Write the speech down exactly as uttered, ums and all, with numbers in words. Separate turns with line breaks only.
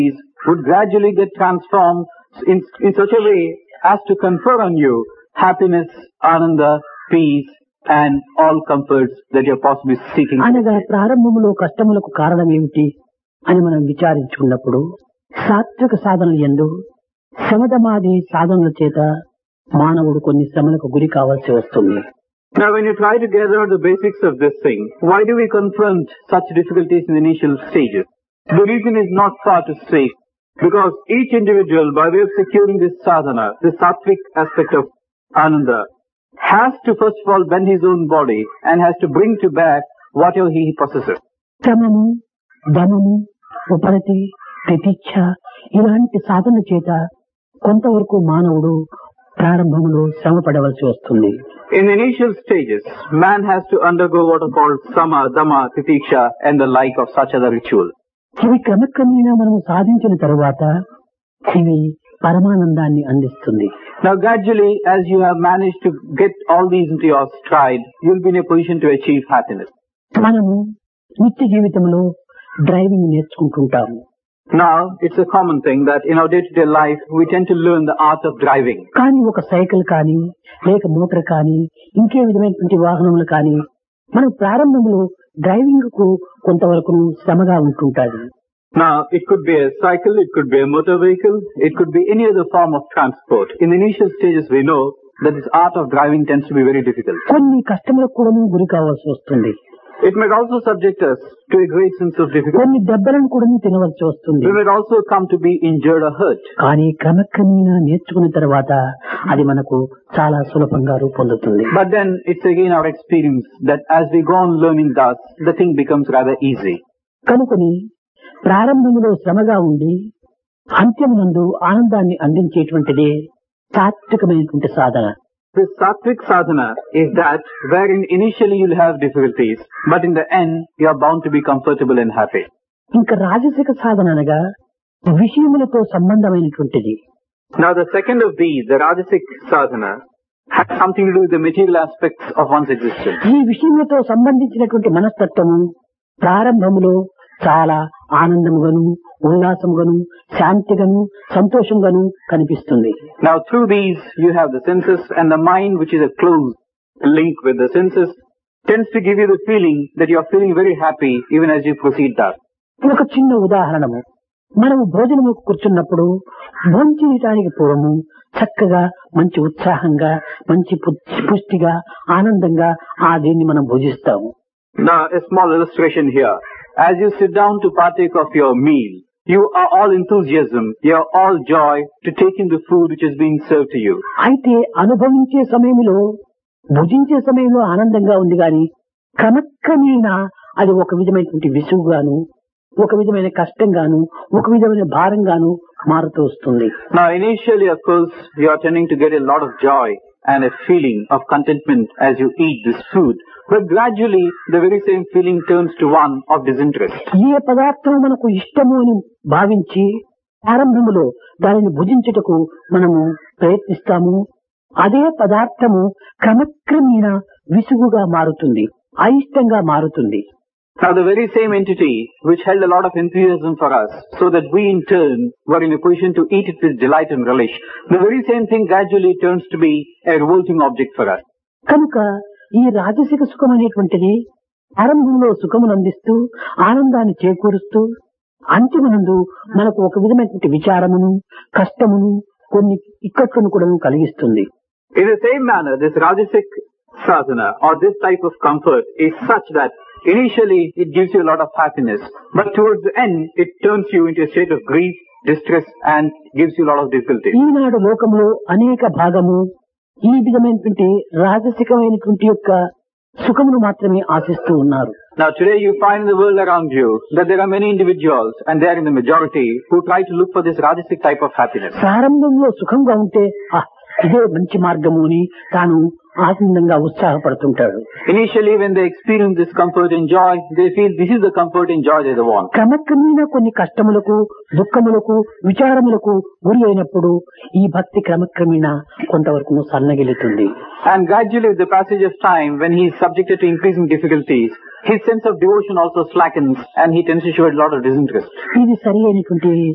would gradually get transformed in, in such a way as to confer on you happiness, ananda, peace, and all comforts that you're possibly seeking.
అనగా ప్రారంభములో కష్టములకు కారణం ఏమిటి అని మనం విచారించుకున్నప్పుడు సాత్విక సాధనలు యందు శమదమాది సాధనల చేత మానవుడు కొన్ని శ్రమలకు గురి కావాల్సి వస్తుంది.
Now when you try to gather out the basics of this thing, why do we confront such difficulties in the initial stages? The reason is not far to seek, because each individual, by way of securing this sadhana, this sattvic aspect of ananda, has to first of all bend his own body and has to bring to bear whatever he possesses.
శ్రమము, ధనము, ఉపరతి, ప్రతీక్ష ఇలాంటి సాధన చేత కొంతవరకు మానవుడు ప్రారంభంలో శ్రమ పడవలసి వస్తుంది.
In the initial stages, man has to undergo what are called sama, dhamma, titiksha and the like of such other rituals.
ఇవి క్రమక్రమేణా మనము సాధించిన తరువాత ఇవి పరమానందాన్ని అందిస్తుంది.
Now gradually, as you have managed to get all these into your stride, you'll be in a position to achieve happiness.
మనము నిత్య జీవితంలో driving నేర్చుకుంటుంటాము.
Now, it's a common thing that in our day-to-day life, we tend to learn the art of driving.
కానీ ఒక cycle కానీ లేక motor కానీ ఇంకే విధమైనటువంటి వాహనములు కానీ మనం ప్రారంభంలో డ్రైవింగ్ కు కొంతవరకు శ్రమగా ఉంటుంటాది.
Now, it could be a cycle, it could be a motor vehicle, it could be any other form of transport. In the initial stages, we know that this art of driving tends to be very difficult.
కొన్ని కష్టములకు కూడా గురి కావాల్సి వస్తుంది.
It might also subject us to a great sense of difficulty.
కొన్ని దెబ్బలను కూడా తినవలసి వస్తుంది.
We might also come to be injured or hurt.
కానీ క్రమక్రమేణా నేర్చుకున్న తర్వాత అది మనకు చాలా సులభంగా రూపొందుతుంది.
But then it's again our experience that as we go on learning thus, the thing becomes rather easy.
కనుకొని ప్రారంభంలో శ్రమగా ఉండి అంత్యమునందు ఆనందాన్ని అందించేటువంటిదే సాత్వికమైనటువంటి సాధన.
This sattvic sadhana is that wherein initially you'll have difficulties, but in the end you are bound to be comfortable and happy.
ఇంకా రాజసిక సాధన అనగా విషయములతో సంబంధమైనటువంటిది.
Now the second of these, the rajasic sadhana, has something to do with the material aspects of one's existence.
ఈ విషయములతో సంబంధించినటువంటి మనస్తత్వము ప్రారంభములో చాలా ఆనందముగాను ఉల్లాసముగాను శాంతిగాను సంతోషంగాను కనిపిస్తుంది.
Now through these you have the senses, and the mind, which is a close link with the senses, tends to give you the feeling that you are feeling very happy even as you proceed thus.
ఒక చిన్న ఉదాహరణము, మనము భోజనముకు కూర్చున్నప్పుడు భోంచేయటానికి పూర్వము చక్కగా మంచి ఉత్సాహంగా మంచి పుష్టిగా ఆనందంగా ఆ దీన్ని మనం భుజిస్తాము.
Now a small illustration here. As you sit down to partake of your meal, you are all enthusiasm, you are all joy to take in the food which is being served to you.
అయితే అనుభవించే సమయంలో భుజించే సమయంలో ఆనందంగా ఉంది గాని క్రమక్రమేణా అది ఒక విధమైనటువంటి విసుగుగాను ఒక విధమైన కష్టంగాను ఒక విధమైన భారంగాను మారుతూ వస్తుంది.
Now initially of course you are tending to get a lot of joy and a feeling of contentment as you eat this food. But gradually, the very same feeling turns to one of disinterest.
ఏ పదార్థం మనకు ఇష్టము అని భావించి ప్రారంభంలో దానిని భుజించుటకు మనము ప్రయత్నిస్తాము, అదే పదార్థము క్రమక్రమేణా విసుగుగా మారుతుంది, అయిష్టంగా మారుతుంది.
Now the very same entity which held a lot of enthusiasm for us, so that we in turn were in a position to eat it with delight and relish, the very same thing gradually turns to be a revolting object for us.
కనుక ఈ రాజసిక సుఖం అనేటువంటిది ఆరంభంలో సుఖమును అందిస్తూ ఆనందాన్ని చేకూరుస్తూ అంతిమనందు మనకు ఒక విధమైనటువంటి విచారమును కష్టమును కొన్ని ఇక్కట్లను కూడా కలిగిస్తుంది.
In the same manner, this rajasic sadhana or this type of comfort is such that initially it gives you a lot of happiness, but towards the end it turns you into a state of grief, distress and gives you a lot of difficulty.
ఈనాడు లోకంలో అనేక భాగము ఈ విధమైనటువంటి రాజసికమైనటువంటి యొక్క సుఖమును మాత్రమే ఆశిస్తూ ఉన్నారు.
Now today you find in the world around you that there are many individuals, and they are in the majority, who try to look for this rajasic type of happiness.
ప్రారంభంలో సుఖంగా ఉంటే ఇదే మంచి మార్గము అని తాను ఆనందంగా ఉత్సాహపడుతుంటాడు.
Initially when they experience this comfort and joy, they feel this is the comfort and joy they want.
క్రమక్రమేణా కొన్ని కష్టములకు దుఃఖములకు విచారములకు గురి అయినప్పుడు ఈ భక్తి క్రమక్రమేణా కొంతవరకు సన్నగిలుతుంది.
And gradually with the passage of time, when he is subjected to increasing difficulties, his sense of devotion also slackens and he tends to show a lot of disinterest.
ఇది సరి అయినటువంటి